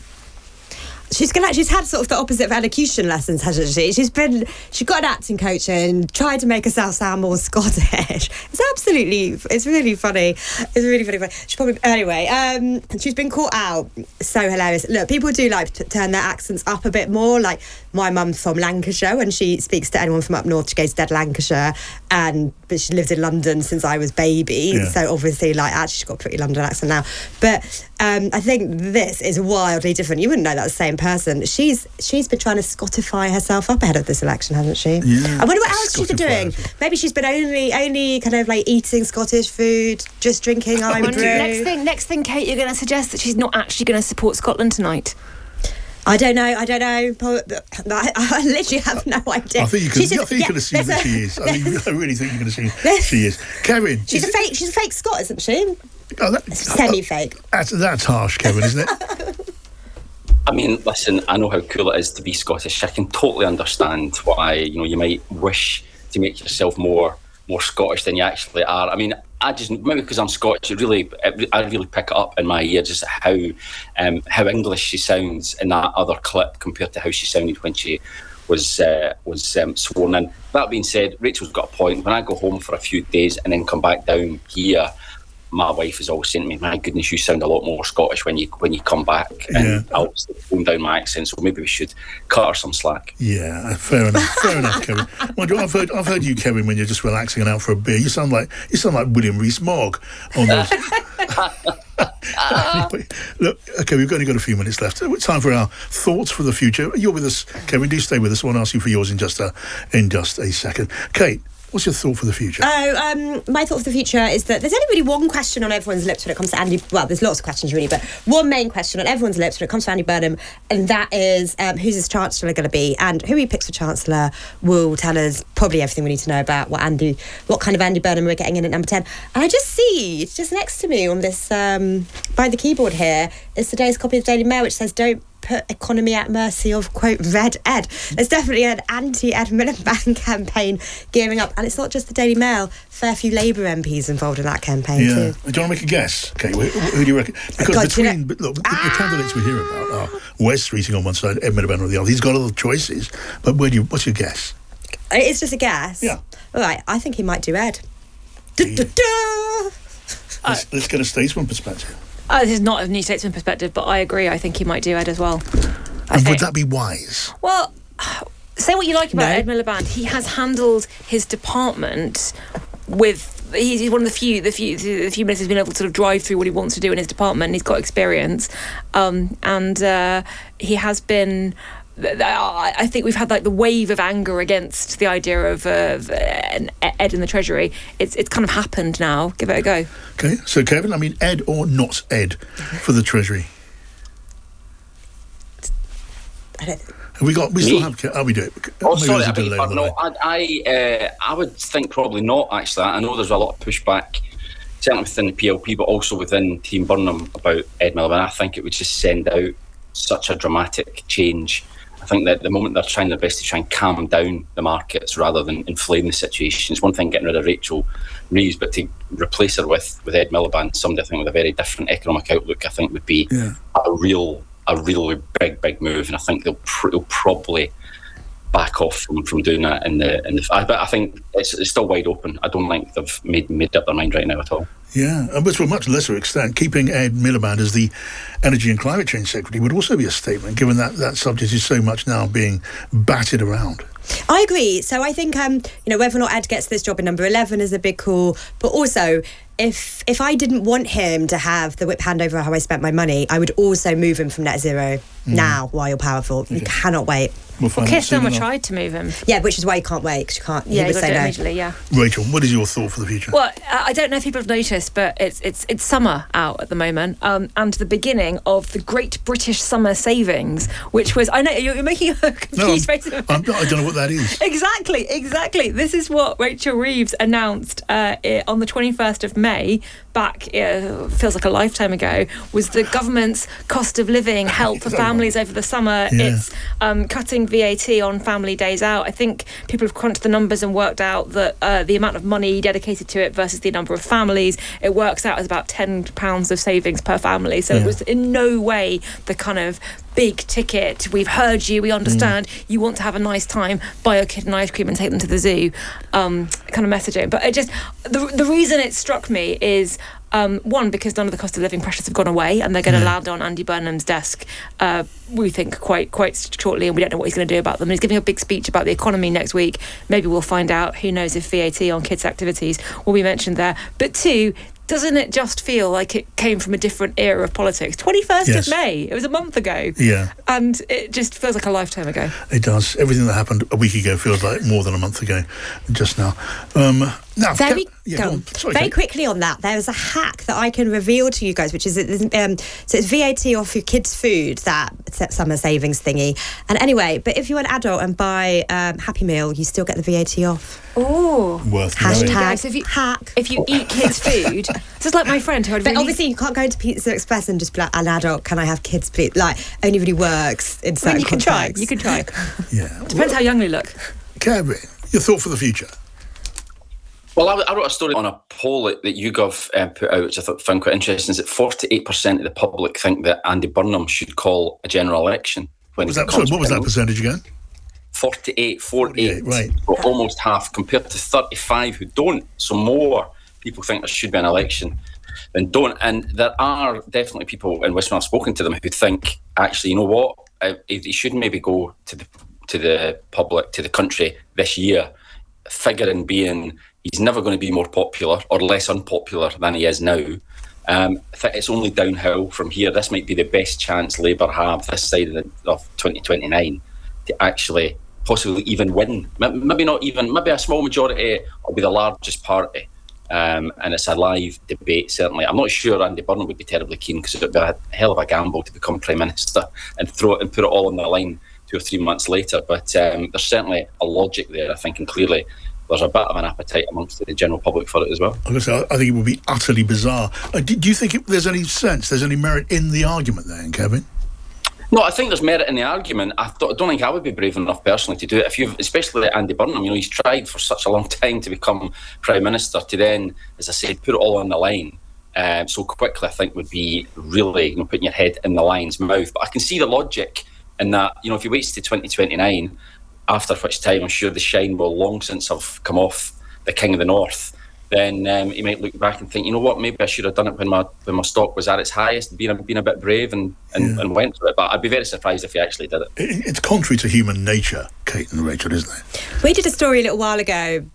She's gonna. She's had sort of the opposite of elocution lessons, hasn't she? She's been. She got an acting coach and tried to make herself sound more Scottish. It's absolutely. It's really funny. It's really funny. funny. She probably anyway. Um, she's been caught out. So hilarious. Look, people do like to turn their accents up a bit more. Like my mum's from Lancashire, and she speaks to anyone from up north, she goes dead Lancashire, and but she lived in London since I was baby. Yeah. So obviously, like actually, she's got a pretty London accent now. But um, I think this is wildly different. You wouldn't know that was the same person. She's she's been trying to Scotify herself up ahead of this election, hasn't she? Yeah. I wonder what else she's been doing. Maybe she's been only only kind of like eating Scottish food, just drinking iron brew. Next thing, next thing, Kate, you're going to suggest that she's not actually going to support Scotland tonight. I don't know. I don't know. I, I literally have no idea. I think you can. She's I just- think you can yeah, assume that there's she a- is. I, mean, I really think you can assume she is. Kevin, She's is a fake. She's a fake Scot, isn't she? Oh, that, Semi-fake. That's, that's harsh, Kevin, isn't it? I mean, listen, I know how cool it is to be Scottish. I can totally understand why, you know, you might wish to make yourself more more Scottish than you actually are. I mean, I just, maybe because I'm Scottish, it really, it, I really pick it up in my ear just how um, how English she sounds in that other clip compared to how she sounded when she was uh, was um, sworn in. That being said, Rachel's got a point. When I go home for a few days and then come back down here, my wife is always saying to me, "My goodness, you sound a lot more Scottish when you when you come back." And Yeah. I'll tone down my accent, so maybe we should cut her some slack. Yeah, fair enough. Fair enough, Kevin. Mind you, I've heard, I've heard you, Kevin, when you're just relaxing and out for a beer. You sound like you sound like William Rees-Mogg on those. Anyway, look, okay, we've only got a few minutes left. It's time for our thoughts for the future. You're with us, Kevin. Do stay with us. I want to ask you for yours in just a in just a second. Kate, what's your thought for the future? Oh, um, my thought for the future is that there's only really one question on everyone's lips when it comes to Andy. Well, there's lots of questions really, but one main question on everyone's lips when it comes to Andy Burnham, and that is um, who's his Chancellor going to be, and who he picks for Chancellor will tell us probably everything we need to know about what Andy, what kind of Andy Burnham we're getting in at number ten. And I just see it's just next to me on this um, by the keyboard here is today's copy of Daily Mail, which says don't put economy at mercy of, quote, Red Ed. There's definitely an anti-Ed Miliband campaign gearing up, and it's not just the Daily Mail. Fair few Labour M Ps involved in that campaign Yeah. too. Do you want to make a guess? Okay, who, who do you reckon? Because God, do you between know- but look, the, the candidates we hear about are Wes Streeting on one side, Ed Miliband on the other. He's got other choices, but where do you? What's your guess? It's just a guess. Yeah. All right, I think he might do Ed. Du-du-du. Let's, let's get a statesman perspective. Uh, this is not a New Statesman perspective, but I agree. I think he might do Ed as well. I And think- would that be wise? Well, say what you like about No. Ed Miliband. He has handled his department with. He's one of the few, the few, the few ministers who's been able to sort of drive through what he wants to do in his department. He's got experience, um, and uh, he has been. I think we've had like the wave of anger against the idea of, uh, of an Ed in the Treasury. It's it's kind of happened now. Give it a go. Okay, so Kevin, I mean, Ed or not Ed for the Treasury? I don't Have we got? We Me? still have. Oh, we do. Oh, Maybe sorry, there's a I beg delay your on pardon. the No, line. I, I, uh, I would think probably not, actually. I know there's a lot of pushback, certainly within the P L P, but also within Team Burnham about Ed Miliband. I think it would just send out such a dramatic change I think that at the moment they're trying their best to try and calm down the markets rather than inflame the situation. It's one thing getting rid of Rachel Reeves, but to replace her with, with Ed Miliband, somebody I think with a very different economic outlook, I think would be yeah. a real, a really big, big move. And I think they'll, pr- they'll probably back off from, from doing that. In the, in the, I, but I think it's, it's still wide open. I don't think they've made made up their mind right now at all. Yeah, but to a much lesser extent, keeping Ed Miliband as the Energy and Climate Change Secretary would also be a statement, given that that subject is so much now being batted around. I agree. So I think, um, you know, whether or not Ed gets this job in number eleven is a big call, but also if if I didn't want him to have the whip hand over how I spent my money, I would also move him from net zero mm. now while you're powerful. Okay. You cannot wait. We'll well, Keir Starmer tried to move him. Yeah, which is why you can't wait, because you can't. Yeah, you you got to do it no. immediately, yeah. Rachel, what is your thought for the future? Well, I don't know if people have noticed, but it's it's it's summer out at the moment, um, and the beginning of the Great British Summer Savings, which was, I know, you're making a confused face. No, I'm, I don't know what that is. Exactly, exactly. This is what Rachel Reeves announced uh, on the twenty-first of May, back, uh, feels like a lifetime ago, was the government's cost of living help for families over the summer. Yeah. It's um, cutting V A T on family days out. I think people have crunched the numbers and worked out that uh, the amount of money dedicated to it versus the number of families, it works out as about ten pounds of savings per family. So yeah. it was in no way the kind of big ticket, we've heard you, we understand, mm. you want to have a nice time, buy your kid an ice cream and take them to the zoo, um, kind of messaging. But it just, the, the reason it struck me is, um, one, because none of the cost of living pressures have gone away and they're going to yeah. land on Andy Burnham's desk, uh, we think, quite quite shortly, and we don't know what he's going to do about them. And he's giving a big speech about the economy next week. Maybe we'll find out. Who knows if V A T on kids' activities will be mentioned there. But two, doesn't it just feel like it came from a different era of politics? twenty-first yes. of May, it was a month ago. Yeah. And it just feels like a lifetime ago. It does. Everything that happened a week ago feels like more than a month ago just now. Um, now, very, can, yeah, on. Sorry, very Kate. quickly on that, there is a hack that I can reveal to you guys, which is um, so it's V A T off your kids' food, that summer savings thingy. And anyway, but if you're an adult and buy um, Happy Meal, you still get the V A T off. Oh, worth hashtag knowing. So if you, hack. If you eat kids' food, just like my friend who had. But really obviously, you can't go into Pizza Express and just be like, an adult, can I have kids, please? Like, only really works in certain I mean, you can contexts. try. You can try. Yeah. Depends well, how young they look. Kevin, your thought for the future? Well, I, I wrote a story on a poll that, that YouGov um, put out, which I thought found quite interesting, is that forty-eight percent of the public think that Andy Burnham should call a general election. When was that, sorry, what was that percentage again? forty-eight, forty-eight, right. So almost half, compared to thirty-five who don't. So more people think there should be an election than don't. And there are definitely people in Westminster, I've spoken to them, who think, actually, you know what, uh, he should maybe go to the to the public, to the country this year, figuring being he's never going to be more popular or less unpopular than he is now. Um, I think it's only downhill from here. This might be the best chance Labour have this side of, the, of twenty twenty-nine to actually possibly even win. Maybe not even, maybe a small majority will be the largest party. Um, and it's a live debate, certainly. I'm not sure Andy Burnham would be terribly keen, because it would be a hell of a gamble to become Prime Minister and throw it and put it all on the line two or three months later. But um, there's certainly a logic there, I think, and clearly there's a bit of an appetite amongst the general public for it as well. I, was gonna say, I think it would be utterly bizarre. Uh, do, do you think it, there's any sense, there's any merit in the argument there, Kevin? No, I think there's merit in the argument. I, th- I don't think I would be brave enough personally to do it. If you've, especially Andy Burnham, you know, he's tried for such a long time to become Prime Minister, to then, as I said, put it all on the line um, so quickly, I think would be really, you know, putting your head in the lion's mouth. But I can see the logic in that, you know, if he waits to twenty twenty-nine, after which time I'm sure the shine will long since have come off the King of the North, then um, he might look back and think, you know what, maybe I should have done it when my when my stock was at its highest, being a, being a bit brave and, and, yeah. and went for it. But I'd be very surprised if he actually did it. it. It's contrary to human nature, Kate and Rachel, isn't it? We did a story a little while ago,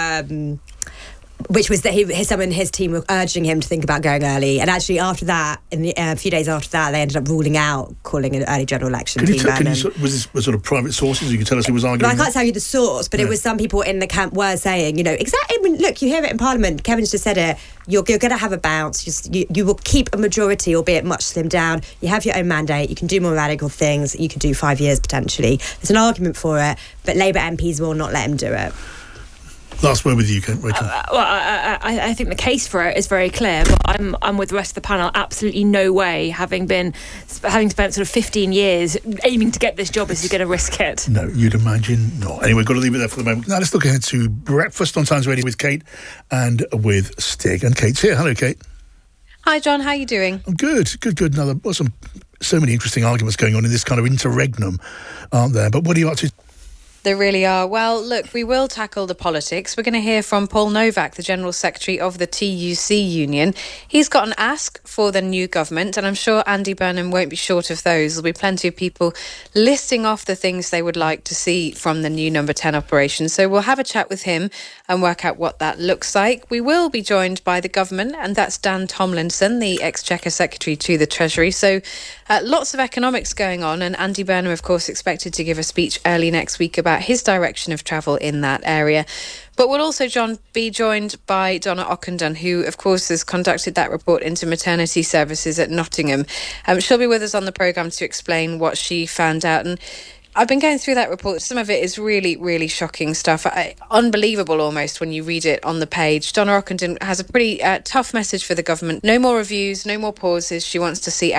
um, which was that he, his, someone in his team were urging him to think about going early. And actually after that, in the, uh, a few days after that, they ended up ruling out calling an early general election. Can you t- can you, was this was sort of private sources? You can tell us who was arguing? Well, I can't tell you the source, but yeah. it was some people in the camp were saying, you know, exactly, I mean, look, you hear it in Parliament, Kevin's just said it, you're, you're going to have a bounce, just, you, you will keep a majority, albeit much slimmed down, you have your own mandate, you can do more radical things, you can do five years potentially. There's an argument for it, but Labour M Ps will not let him do it. Last word with you, Rachel. Uh, well, I, I, I think the case for it is very clear, but I'm I'm with the rest of the panel. Absolutely no way, having been having spent sort of fifteen years aiming to get this job, is he going to risk it? No, you'd imagine not. Anyway, got to leave it there for the moment. Now let's look ahead to breakfast on Times Radio with Kate and with Stig. And Kate's here. Hello, Kate. Hi, John. How are you doing? I'm good, good, good. Now, there was some, so many interesting arguments going on in this kind of interregnum, aren't there? But what are you up to? There really are. Well, look, we will tackle the politics. We're going to hear from Paul Novak, the General Secretary of the T U C Union. He's got an ask for the new government, and I'm sure Andy Burnham won't be short of those. There'll be plenty of people listing off the things they would like to see from the new Number ten operation. So we'll have a chat with him and work out what that looks like. We will be joined by the government, and that's Dan Tomlinson, the Exchequer Secretary to the Treasury. So uh, lots of economics going on, and Andy Burnham, of course, expected to give a speech early next week about his direction of travel in that area. But we'll also, John, be joined by Donna Ockenden, who, of course, has conducted that report into maternity services at Nottingham. Um, she'll be with us on the programme to explain what she found out. And I've been going through that report. Some of it is really, really shocking stuff. I, unbelievable almost when you read it on the page. Donna Ockenden has a pretty uh, tough message for the government. No more reviews, no more pauses. She wants to see